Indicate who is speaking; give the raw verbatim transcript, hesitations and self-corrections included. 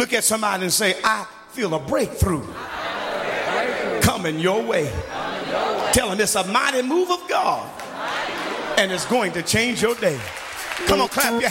Speaker 1: Look at somebody and say, I feel a breakthrough coming your way. Tell them it's a mighty move of God and it's going to change your day. Come on, clap your hands.